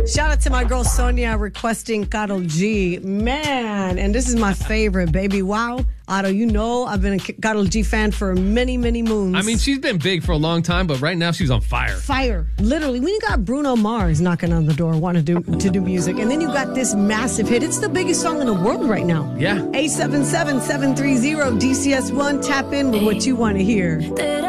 Shout out to my girl Sonia requesting Karol G. Man, and this is my favorite, baby. Wow. Otto, you know I've been a Karol G fan for many, many moons. I mean, she's been big for a long time, but right now she's on fire. Fire. Literally. When you got Bruno Mars knocking on the door, wanting to do music, and then you got this massive hit. It's the biggest song in the world right now. Yeah. 877-730-DCS1. Tap in with what you want to hear.